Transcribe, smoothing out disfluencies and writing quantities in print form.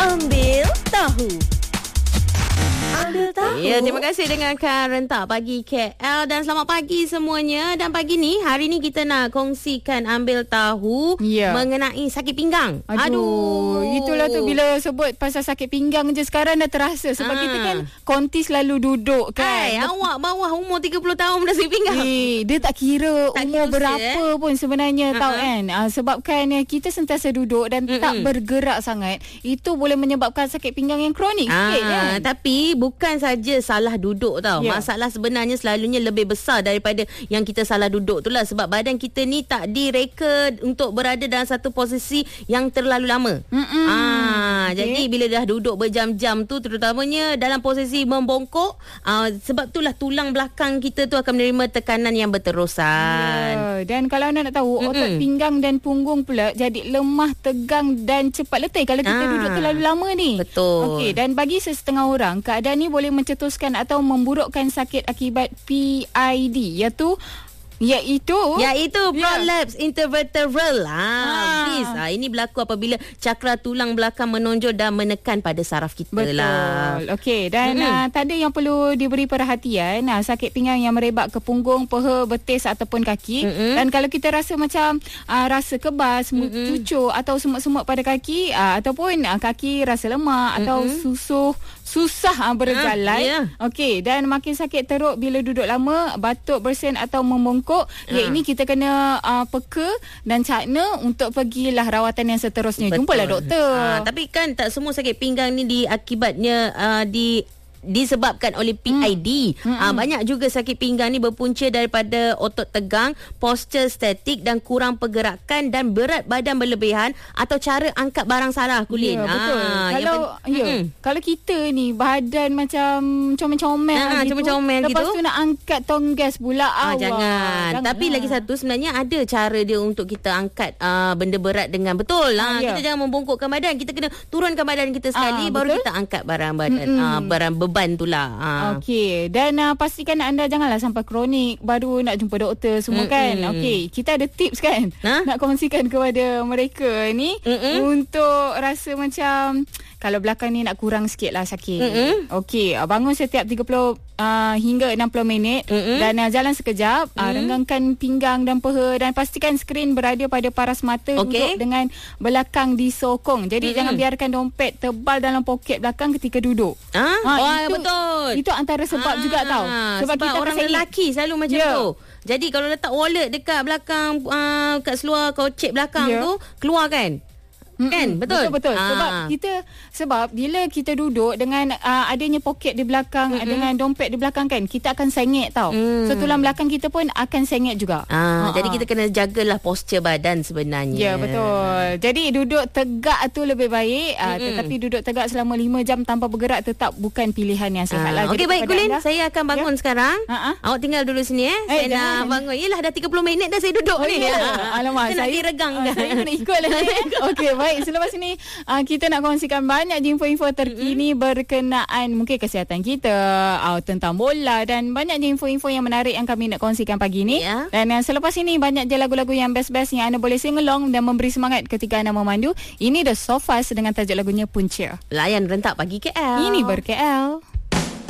Ambil Tahu. Ambil Tahu. Ya, terima kasih dengarkan Rentak Pagi KL dan selamat pagi semuanya. Dan pagi ni, hari ni kita nak kongsikan Ambil Tahu mengenai sakit pinggang. Aduh, itulah tu bila sebut pasal sakit pinggang je sekarang dah terasa. Sebab kita kan konti selalu duduk kan. Awak bawah umur 30 tahun dah sakit pinggang. Dia tak kira tak umur kira berapa pun sebenarnya tahu kan. Sebabkan kita sentiasa duduk dan tak bergerak sangat. Itu boleh menyebabkan sakit pinggang yang kronik sikit kan. Tapi bukan saja salah duduk tau. Masalah sebenarnya selalunya lebih besar daripada yang kita salah duduk tu lah. Sebab badan kita ni tak direka untuk berada dalam satu posisi yang terlalu lama. Jadi bila dah duduk berjam-jam tu, terutamanya dalam posisi membongkok, sebab itulah tulang belakang kita tu akan menerima tekanan yang berterusan. Dan kalau anda nak tahu, otot pinggang dan punggung pula jadi lemah, tegang dan cepat letih kalau kita duduk terlalu lama ni. Betul. Okey, dan bagi sesetengah orang, keadaan ni boleh mencetuskan atau memburukkan sakit akibat PID, iaitu prolapse intervertebral. Ini berlaku apabila cakra tulang belakang menonjol dan menekan pada saraf kita. Betul. Lah. Okey, dan tak ada yang perlu diberi perhatian. Sakit pinggang yang merebak ke punggung, peha, betis ataupun kaki. Dan kalau kita rasa macam rasa kebas, cucuk atau semut-semut pada kaki, ataupun kaki rasa lemah atau susah berjalan. Okey, dan makin sakit teruk bila duduk lama, batuk, bersin atau membongkok, ini kita kena peka dan cakna untuk pergilah rawatan yang seterusnya. Betul. Jumpalah doktor. Tapi kan tak semua sakit pinggang ni diakibatnya disebabkan oleh PID. Banyak juga sakit pinggang ni berpunca daripada otot tegang, postur statik dan kurang pergerakan dan berat badan berlebihan atau cara angkat barang salah, Kulin. Betul. Kalau kita ni badan macam comel-comel lepas tu nak angkat tonggas pula, jangan. Tapi lagi satu, sebenarnya ada cara dia untuk kita angkat benda berat dengan betul. Kita jangan membongkokkan badan, kita kena turunkan badan kita sekali, baru kita angkat barang badan, barang beban tu lah. Okey, dan pastikan anda janganlah sampai kronik baru nak jumpa doktor semua kan. Okey, kita ada tips kan nak kongsikan kepada mereka ni untuk rasa macam kalau belakang ni nak kurang sikit lah sakit. Okey, bangun setiap 30 hingga 60 minit dan jalan sekejap, renggangkan pinggang dan peha dan pastikan skrin berada pada paras mata, duduk dengan belakang disokong. Jadi jangan biarkan dompet tebal dalam poket belakang ketika duduk. Betul. Itu antara sebab juga tau. Sebab kita orang lelaki selalu macam tu. Jadi kalau letak wallet dekat belakang, kat seluar kaucik belakang tu, keluar kan? Kan? Betul. Sebab bila kita duduk dengan adanya poket di belakang, dengan dompet di belakang kan, kita akan sengit tau. So tulang belakang kita pun akan sengit juga. Jadi kita kena jagalah postur badan sebenarnya. Ya, betul. Jadi duduk tegak tu lebih baik, tetapi duduk tegak selama 5 jam tanpa bergerak tetap bukan pilihan yang sihat lah. Okey, baik Kulin, saya akan bangun sekarang. Awak tinggal dulu sini saya nak bangun. Yelah, dah 30 minit dah saya duduk ni. Alamak, saya nak diregang dah. Saya kena ikut lah. Okey, baik, selepas ini kita nak kongsikan banyak info-info terkini berkenaan mungkin kesihatan kita, tentang bola dan banyak info-info yang menarik yang kami nak kongsikan pagi ni. Dan selepas ini banyak je lagu-lagu yang best-best yang anda boleh sing along dan memberi semangat ketika anda memandu. Ini The Sofas dengan tajuk lagunya Punca. Layan Rentak Pagi KL. Ini ber KL.